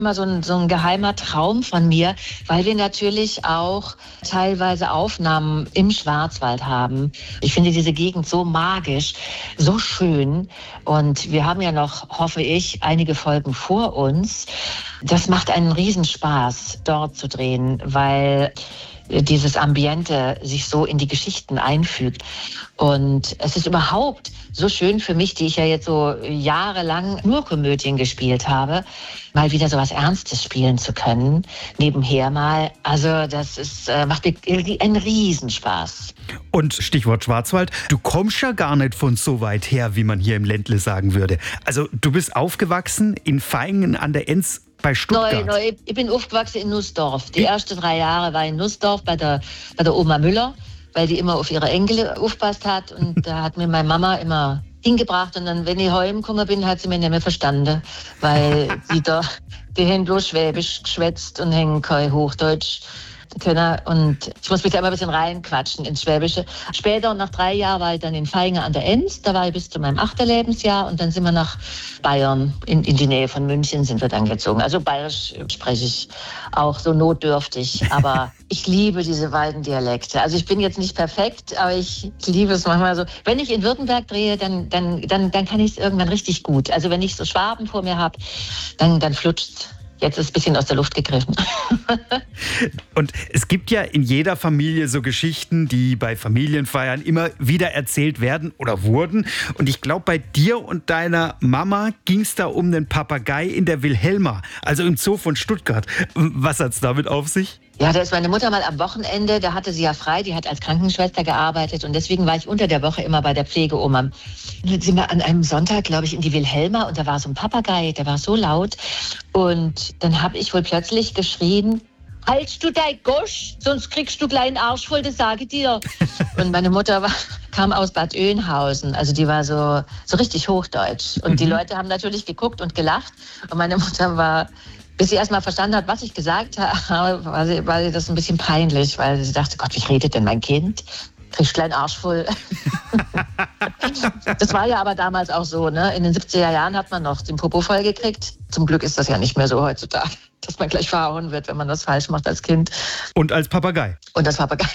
Immer so ein geheimer Traum von mir, weil wir natürlich auch teilweise Aufnahmen im Schwarzwald haben. Ich finde diese Gegend so magisch, so schön. Und wir haben ja noch, hoffe ich, einige Folgen vor uns. Das macht einen Riesenspaß, dort zu drehen, weil dieses Ambiente sich so in die Geschichten einfügt. Und es ist überhaupt so schön für mich, die ich ja jetzt so jahrelang nur Komödien gespielt habe, mal wieder so was Ernstes spielen zu können, nebenher mal. Also das macht mir einen Riesenspaß. Und Stichwort Schwarzwald, du kommst ja gar nicht von so weit her, wie man hier im Ländle sagen würde. Also du bist aufgewachsen in Vaihingen an der Enz bei Stuttgart. Nein, ich bin aufgewachsen in Nussdorf. Die ersten 3 Jahre war ich in Nussdorf bei der Oma Müller, weil die immer auf ihre Enkel aufpasst hat. Und da hat mir meine Mama immer hingebracht. Und dann, wenn ich heimgekommen bin, hat sie mich nicht mehr verstanden, weil die haben bloß Schwäbisch geschwätzt und haben kein Hochdeutsch können. Und ich muss mich da immer ein bisschen reinquatschen ins Schwäbische. Später, nach 3 Jahren, war ich dann in Vaihingen an der Enz. Da war ich bis zu meinem 8. Lebensjahr. Und dann sind wir nach Bayern, in die Nähe von München sind wir dann gezogen. Also Bayerisch spreche ich auch so notdürftig. Aber ich liebe diese beiden Dialekte. Also ich bin jetzt nicht perfekt, aber ich liebe es manchmal so. Wenn ich in Württemberg drehe, dann kann ich es irgendwann richtig gut. Also wenn ich so Schwaben vor mir habe, dann flutscht's. Jetzt ist es ein bisschen aus der Luft gegriffen. Und es gibt ja in jeder Familie so Geschichten, die bei Familienfeiern immer wieder erzählt werden oder wurden. Und ich glaube, bei dir und deiner Mama ging es da um den Papagei in der Wilhelma, also im Zoo von Stuttgart. Was hat's damit auf sich? Ja, da ist meine Mutter mal am Wochenende, da hatte sie ja frei, die hat als Krankenschwester gearbeitet und deswegen war ich unter der Woche immer bei der Pflegeoma. Dann sind wir an einem Sonntag, glaube ich, in die Wilhelma und da war so ein Papagei, der war so laut und dann habe ich wohl plötzlich geschrien: Haltst du dein Gosch, sonst kriegst du gleich einen Arsch voll, das sage ich dir. Und meine Mutter kam aus Bad Oeynhausen, also die war so richtig Hochdeutsch. Und die Leute haben natürlich geguckt und gelacht und meine Mutter war, bis sie erst mal verstanden hat, was ich gesagt habe, war sie das ein bisschen peinlich, weil sie dachte, Gott, wie redet denn mein Kind? Kriegst du einen Arsch voll. Das war ja aber damals auch so, ne? In den 70er Jahren hat man noch den Popo voll gekriegt. Zum Glück ist das ja nicht mehr so heutzutage, dass man gleich verhauen wird, wenn man das falsch macht als Kind. Und als Papagei. Und das Papagei.